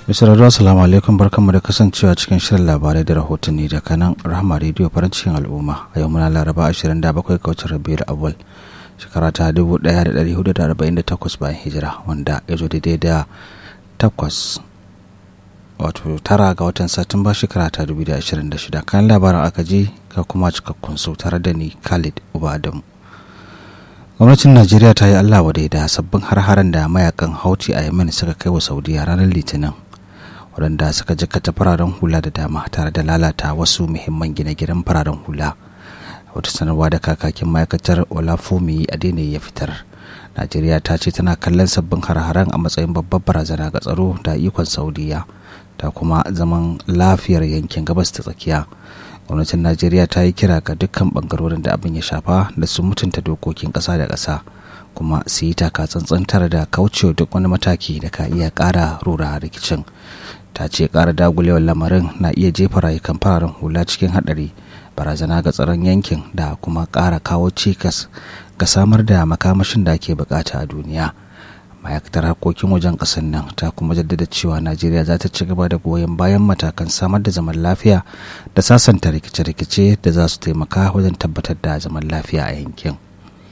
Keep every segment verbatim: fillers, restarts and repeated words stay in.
Misrarru assalamu alaikum, barkanmu da kasancewa cikin shirin labarai da rahotanni da kanan Rahama Radio farin cikin al'umma. A yau muna Laraba ashirin da bakwai ga watan Rabiul Awwal shekara ta dubu ɗaya da ɗari hudu da arba'in da takwas bayan hijira, wanda ya zo daidai da takwas wato tara ga watan Satumba shekara ta dubu da ashirin da shida. Kan labaran aka ji ga kuma cikakkun su tare da ni Khalid Uba Adamu. Gwamnatin Najeriya ta yi Allah wadai da sabbin har-haren da mayakan Houthi a Yemen suka kai wa Saudiya ranar Litinin, waɗanda suka jikkata fararen hula da dama tare da lalata wasu muhimman gine-ginen fararen hula. Wata sanarwa da kakakin ma'aikatar Olafumi Adeniyi ya fitar, Najeriya ta ce tana kallon sabbin har-haren a matsayin babbar barazana ga tsaro da ikon Saudiya da kuma zaman lafiyar yankin gabas ta tsakiya. Gwamnatin Najeriya ta yi kira ga dukkan bangarorin da abin ya shafa da su mutunta dokokin ƙasa da ƙasa, kuma su yi taka tsantsan tare da kaucewa duk wani mataki da ka iya ƙara rura rikicin. Ta ce ƙara dagulewar lamarin na iya jefa rayukan fararen hula cikin haɗari, barazana ga tsaron yankin da kuma ƙara kawo cikas ga samar da makamashin da ake bukata a duniya. Ma'aikatar harkokin wajen ƙasar nan ta kuma jaddada cewa Najeriya za ta ci gaba da goyon bayan matakan samar da zaman lafiya da sasanta rikice-rikice da za su taimaka wajen tabbatar da zaman lafiya a yankin.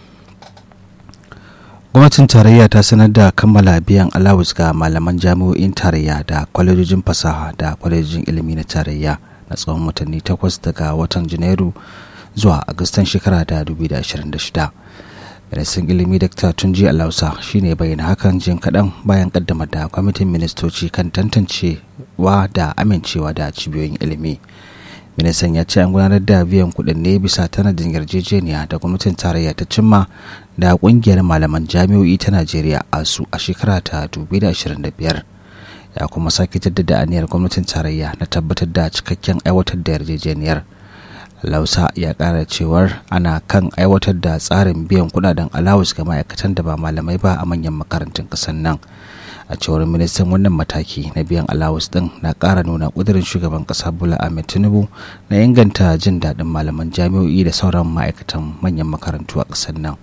Gwamnatin tarayya ta sanar da kammala biyan alawus ga malaman jami'o'in tarayya da kwalejojin fasaha da kwalejojin ilimi na tarayya na tsawon watanni takwas daga watan Janairu zuwa Agustan shekara ta dubu da ashirin da shida. Ministan ilimi Dakta Tunji Alausa shine bayyana hakan jin kaɗan bayan kaddamar da kwamitin ministoci kan tantancewa da amincewa da cibiyoyin ilimi. Ministan ya ce an gudanar da biyan kuɗin ne bisa tanadin yarjejeniya da gwamnatin tarayya ta cimma da ƙungiyar malaman jami'o'i ta Najeriya ASU a shekara ta dubu da ashirin da biyar. Ya kuma sake jaddada aniyar gwamnatin tarayya na tabbatar da cikakken aiwatar da yarjejeniyar. Lausa ya ƙara cewar ana kan aiwatar da tsarin biyan kudaden alawus ga ma'aikatan da ba malamai ba a manyan makarantun ƙasar nan. A cewar ministan, wannan mataki na biyan alawus din na ƙara nuna ƙudurin shugaban ƙasa Bola Ahmed Tinubu na inganta jin daɗin malaman jami'o'i da sauran ma'aikatan manyan makarantu a ƙasar nan.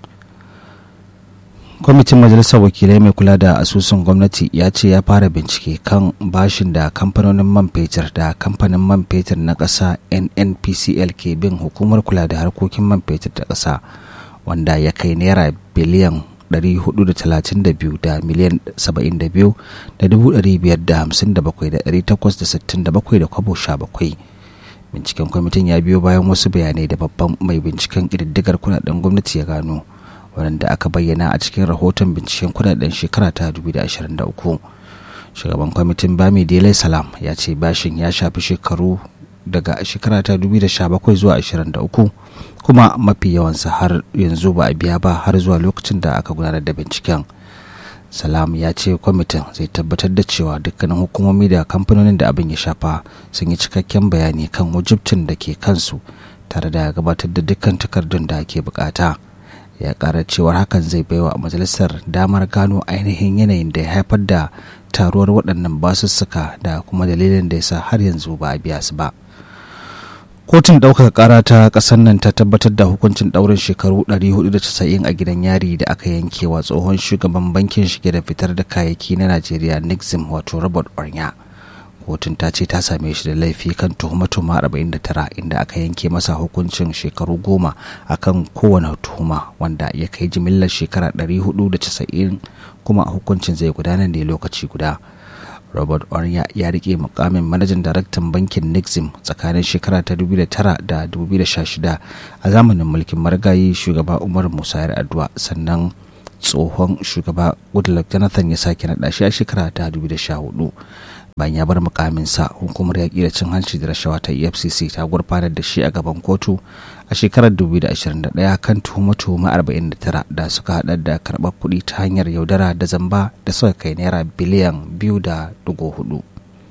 Kwamitin Majalisar Wakilai mai kula da asusun gwamnati ya ce ya fara bincike kan bashin da kamfanonin man fetur da kamfanin man fetur na ƙasa N N P C L ke bin hukumar kula da harkokin man fetur ta ƙasa, wanda ya kai naira biliyan ɗari hudu da talatin da biyu da miliyan saba'in da biyu da dubu ɗari biyar da hamsin da bakwai da ɗari takwas da sittin da bakwai da kwabo sha bakwai. Binciken kwamitin ya biyo bayan wasu bayanai da babban mai binciken ƙididdigar kuɗaɗen gwamnati ya gano, wanda aka bayyana a cikin rahoton binciken kudaden shekara ta dubu da ashirin da uku. Shugaban kwamitin Bami Dele Salam ya ce bashin ya shafi shekaru daga shekara ta dubu da sha bakwai zuwa ashirin da uku, kuma mafi yawansa har yanzu ba a biya ba har zuwa lokacin da aka gudanar da binciken. Salam ya ce kwamitin zai tabbatar da cewa dukkanin hukumomi da kamfanonin da abin ya shafa sun yi cikakken bayani kan wajibcin da ke kansu tare da gabatar da dukkan takardun da ake bukata. Ya ƙara cewar hakan zai baiwa majalisar damar gano ainihin yanayin da ya haifar da taruwar waɗannan basussuka da kuma dalilin da ya sa har yanzu ba a biya su ba. Kotun ɗaukaka ƙara ta ƙasar nan ta tabbatar da hukuncin ɗaurin shekaru ɗari hudu da casa'in a gidan yari da aka yanke wa tsohon shugaban bankin shige da fitar da kayayyaki na Najeriya Nixim wato Robert Ornya. Kotun ta ce ta same shi da laifi kan tuhuma-tuhuma arba'in da tara, inda aka yanke masa hukuncin shekaru goma akan kowane tuhuma, wanda ya kai jimillar shekara ɗari hudu da casa'in, kuma hukuncin zai gudana ne lokaci guda. Robert Ornya ya rike mukamin manajan daraktan bankin Nixim tsakanin shekara ta dubu da tara da dubu da sha shida a zamanin mulkin marigayi shugaba Umar Musa Yar'adua, sannan tsohon shugaba Goodluck Jonathan ya sake naɗa shi a shekara ta dubu da sha hudu. Bayan ya bar mukaminsa, hukumar yaƙi da cin hanci da rashawa ta E F C C ta gurfanar da shi a gaban kotu a shekarar dubu da ashirin da ɗaya kan tuhume-tuhume arba'in da tara da suka haɗa da karɓar kuɗi ta hanyar yaudara da zamba da suka kai naira biliyan biyu da ɗigo hudu.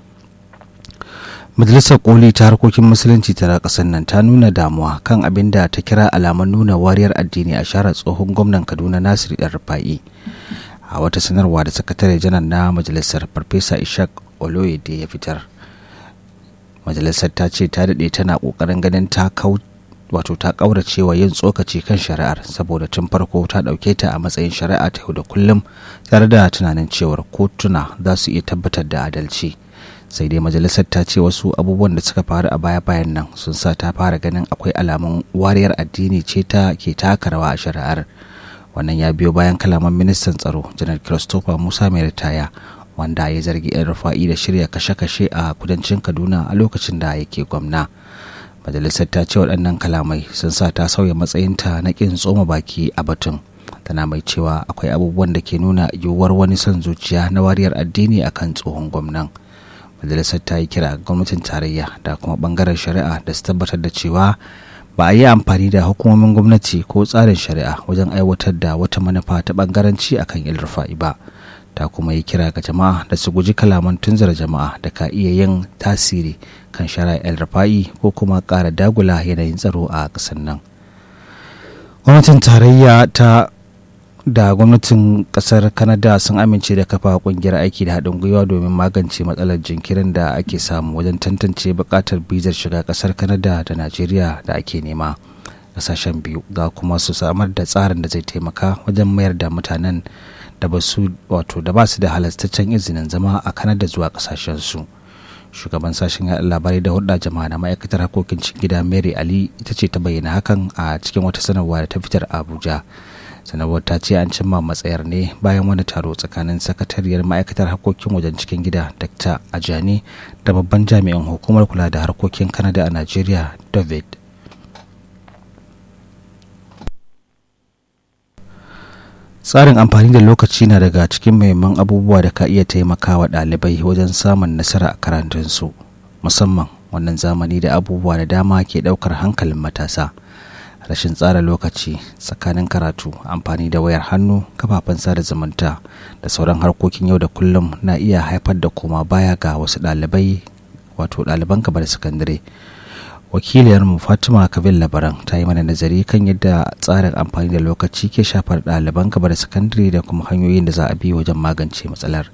Majalisar Koli ta harkokin musulunci ta ƙasar nan ta nuna damuwa kan abin da ta kira alamun nuna wariyar addini a share tsohon gwamnan Kaduna Nasiru El-Rufai. A wata sanarwa da sakatare janar na majalisar Farfesa Ishaq Oloyede ya fitar, majalisar ta ce ta daɗe tana ƙoƙarin ganin ta kau wato ta ƙaurace wa yin tsokaci kan shari'ar saboda tun farko ta ɗauke ta a matsayin shari'a ta yau da kullum tare da tunanin cewar kotuna za su iya tabbatar da adalci. Sai dai majalisar ta ce wasu abubuwan da suka faru a baya-bayan nan sun sa ta fara ganin akwai alamun wariyar addini ce ta ke taka rawa a shari'ar. Wannan ya biyo bayan kalaman ministan tsaro janar Christopher Musa mai ritaya, wanda ya zargi yan rufa'i da shirya kashe-kashe a kudancin Kaduna a lokacin da yake gwamna. Majalisar ta ce waɗannan kalamai sun sa ta sauya matsayinta na ƙin tsoma baki a batun, tana mai cewa akwai abubuwan da ke nuna yiwuwar wani son zuciya na wariyar addini akan tsohon gwamnan. Majalisar ta yi kira ga gwamnatin tarayya da kuma bangaren shari'a da su tabbatar da cewa ba a yi amfani da hukumomin gwamnati ko tsarin shari'a wajen aiwatar da wata manufa ta bangaranci akan yan rufa'i ba. Ta kuma yi kira ga jama'a da su guji kalaman tunzura jama'a da ka iya yin tasiri kan shari'ar el rufa'i ko kuma ƙara dagula yanayin tsaro a ƙasar nan. Gwamnatin tarayya ta da gwamnatin ƙasar Canada sun amince da kafa ƙungiyar aiki da haɗin gwiwa domin magance matsalar jinkirin da ake samu wajen tantance buƙatar bizar shiga ƙasar Canada da Najeriya da ake nema. Ƙasashen biyu za kuma su samar da tsarin da zai taimaka wajen mayar da mutanen da ba su wato da ba su da halastaccen izinin zama a Canada zuwa kasashen su. Shugaban sashen yaɗa labarai da hulɗa jama'a na ma'aikatar harkokin cikin gida Mary Ali ita ce ta bayyana hakan a cikin wata sanarwa da ta fitar a Abuja. Sanarwar ta ce an cimma matsayar ne bayan wani taro tsakanin sakatariyar ma'aikatar harkokin wajen cikin gida Doctor Ajani da babban jami'in hukumar kula da harkokin Canada a Najeriya David. Tsarin amfani da lokaci na daga cikin muhimman abubuwa da ka iya taimakawa ɗalibai wajen samun nasara a karatunsu, musamman wannan zamani da abubuwa da dama ke ɗaukar hankalin matasa. Rashin tsara lokaci tsakanin karatu, amfani da wayar hannu, kafafen sada zumunta da sauran harkokin yau da kullum na iya haifar da koma baya ga wasu ɗalibai, wato ɗaliban gaba da sakandare. Wakiliyarmu Fatima Kabil Labaran ta yi mana nazari kan yadda tsarin amfani da lokaci ke shafar ɗaliban gaba da sakandare da kuma hanyoyin da za a bi wajen magance matsalar.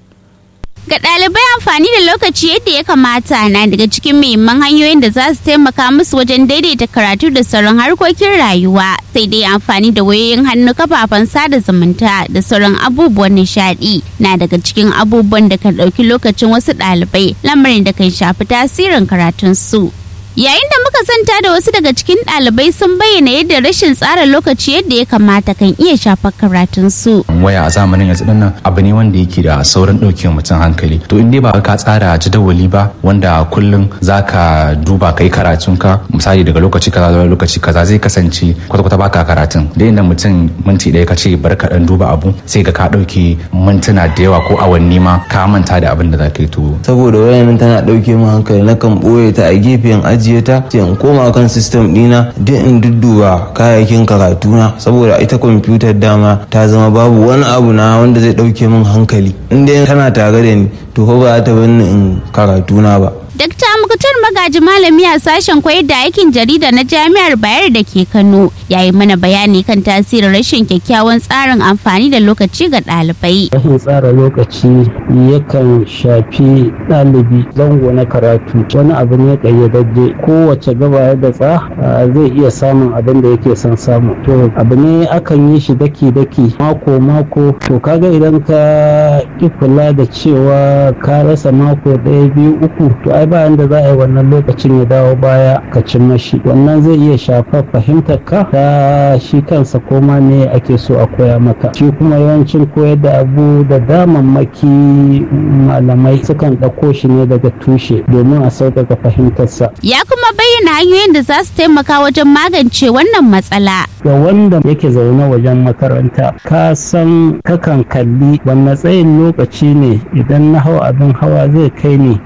Ga ɗalibai, amfani da lokaci yadda ya kamata na daga cikin muhimman hanyoyin da za su taimaka musu wajen daidaita karatu da sauran harkokin rayuwa. Sai dai amfani da wayoyin hannu, kafafen sada zumunta da sauran abubuwan nishaɗi na daga cikin abubuwan da kan ɗauki lokacin wasu ɗalibai, lamarin da kan shafi tasirin karatunsu. Yayin da muka zanta da wasu daga cikin ɗalibai sun bayyana yadda rashin tsara lokaci yadda ya kamata kan iya shafar karatunsu. Waya a zamanin yanzu dinnan abu ne wanda yake da saurin ɗauke mutum hankali. To in dai ba ka tsara jadawali ba wanda kullum zaka duba kai karatunka, misali daga lokaci kaza zuwa lokaci kaza zai kasance kwata-kwata baka karatun. Da inda mutum minti ɗaya ka ce bar ka ɗan duba abu sai ga ka ɗauke mintuna da yawa ko awanni ma ka manta da abin da za ka yi to. Saboda wayan tana ɗauke min hankali nakan ɓoye ta a gefen aji ajiye ta sai in koma kan system dina duk in dudduba kayayyakin karatuna, saboda ita kwamfutar dama ta zama babu wani abu na wanda zai dauke min hankali. In dai kana tare da ni to ko ba ta bani in karatuna ba. Dakta Muktar Magaji, malami a sashen koyar da aikin jarida na Jami'ar Bayero da ke Kano, ya yi mana bayani kan tasirin rashin kyakkyawan tsarin amfani da lokaci ga ɗalibai. Rashin tsara lokaci yakan shafi ɗalibi zango na karatu. Wani abu ne ƙayyadadde, kowace gaba da tsa zai iya samun abin da yake son samu. To abu ne akan yi shi daki-daki, mako-mako. To kaga idan ka ki kula da cewa ka rasa mako ɗaya biyu uku, to ai ba da za a yi wannan lokacin ya dawo baya ka cin mashi. Wannan zai iya shafar fahimtar ka ta shi kansa ko ma me ake so a koya maka. Shi kuma yawancin koyar da abu da damammaki malamai sukan ɗauko shi ne daga tushe domin a sauƙaƙa fahimtarsa. Ya kuma bayyana hanyoyin da za su taimaka wajen magance wannan matsala. Ga wanda yake zaune wajen makaranta, ka san kakan kalli wanne tsayin lokaci ne idan na hau abin hawa zai kai ni